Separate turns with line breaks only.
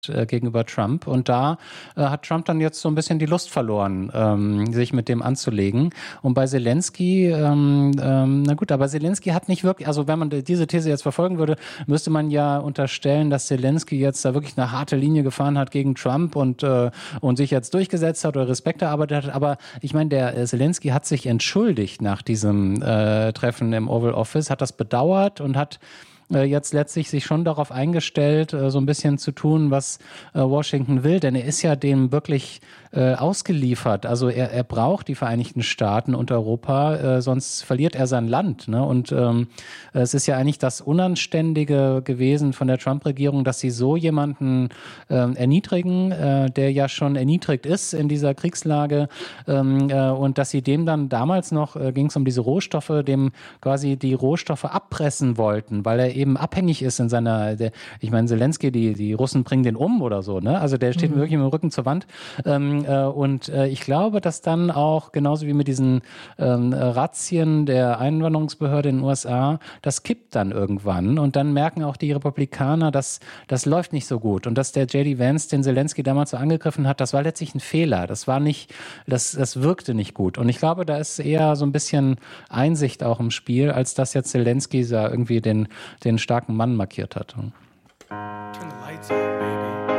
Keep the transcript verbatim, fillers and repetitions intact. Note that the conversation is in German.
äh, gegenüber Trump. Und da äh, hat Trump dann jetzt so ein bisschen die Lust verloren, ähm, sich mit dem anzulegen. Und bei Zelensky, ähm, ähm, na gut, aber Zelensky hat nicht wirklich, also wenn man diese These jetzt verfolgen würde, müsste man ja unterstellen, dass Zelensky jetzt da wirklich eine harte Linie gefahren hat gegen Trump und, äh, und sich jetzt durchgesetzt hat oder Respekt erarbeitet hat. Aber ich meine, der äh, Zelensky hat sich entschuldigt nach diesem äh, Treffen im Oval Office, hat das bedauert und hat jetzt letztlich sich schon darauf eingestellt, so ein bisschen zu tun, was Washington will, denn er ist ja dem wirklich äh, ausgeliefert. Also er, er braucht die Vereinigten Staaten und Europa, äh, sonst verliert er sein Land. Ne? Und ähm, es ist ja eigentlich das Unanständige gewesen von der Trump-Regierung, dass sie so jemanden äh, erniedrigen, äh, der ja schon erniedrigt ist in dieser Kriegslage ähm, äh, und dass sie dem dann damals noch, äh, ging es um diese Rohstoffe, dem quasi die Rohstoffe abpressen wollten, weil er eben abhängig ist in seiner, der, ich meine, Zelensky, die, die Russen bringen den um oder so, ne? Also der steht mhm. wirklich mit dem Rücken zur Wand. Ähm, äh, und äh, ich glaube, dass dann auch, genauso wie mit diesen ähm, Razzien der Einwanderungsbehörde in den U S A, das kippt dann irgendwann. Und dann merken auch die Republikaner, dass das läuft nicht so gut. Und dass der J D Vance, den Zelensky damals so angegriffen hat, das war letztlich ein Fehler. Das war nicht, das, das wirkte nicht gut. Und ich glaube, da ist eher so ein bisschen Einsicht auch im Spiel, als dass jetzt Zelensky da irgendwie den, den starken Mann markiert hat.